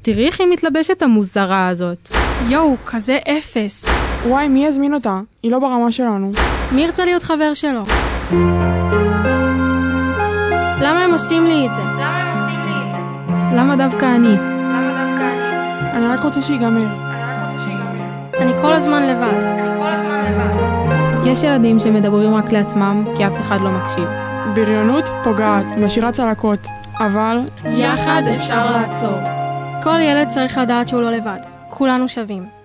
תראי איך היא מתלבשת המוזרה הזאת. יואו, כזה אפס. וואי, מי יזמין אותה? היא לא ברמה שלנו. מי ירצה להיות חבר שלו? למה הם עושים לי את זה? למה דווקא אני? אני רק רוצה שיגמר. אני כל הזמן לבד. יש ילדים שמדברים רק לעצמם כי אף אחד לא מקשיב. בריונות פוגעת, משאירה צלקות, אבל יחד אפשר לעצור. כל ילד צריך לדעת שהוא לא לבד. כולנו שווים.